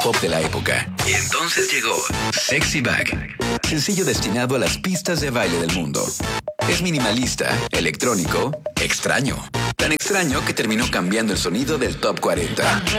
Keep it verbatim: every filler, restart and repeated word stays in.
pop de la época. Y entonces llegó Sexy Back, sencillo destinado a las pistas de baile del mundo. Es minimalista, electrónico, extraño. Tan extraño que terminó cambiando el sonido del Top cuarenta.